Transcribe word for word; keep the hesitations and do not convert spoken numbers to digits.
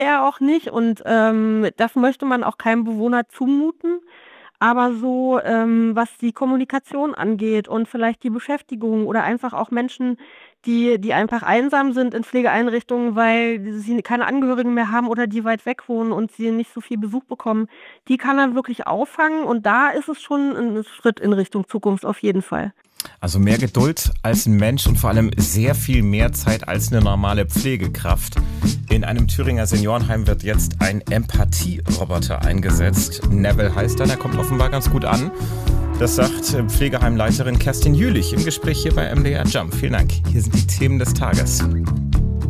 er auch nicht und, ähm, das möchte man auch keinem Bewohner zumuten. Aber so, ähm, was die Kommunikation angeht und vielleicht die Beschäftigung oder einfach auch Menschen, die die einfach einsam sind in Pflegeeinrichtungen, weil sie keine Angehörigen mehr haben oder die weit weg wohnen und sie nicht so viel Besuch bekommen, die kann er wirklich auffangen und da ist es schon 'n Schritt in Richtung Zukunft auf jeden Fall. Also mehr Geduld als ein Mensch und vor allem sehr viel mehr Zeit als eine normale Pflegekraft. In einem Thüringer Seniorenheim wird jetzt ein Empathie-Roboter eingesetzt. Neville heißt er, der kommt offenbar ganz gut an. Das sagt Pflegeheimleiterin Kerstin Jülich im Gespräch hier bei M D R Jump. Vielen Dank. Hier sind die Themen des Tages.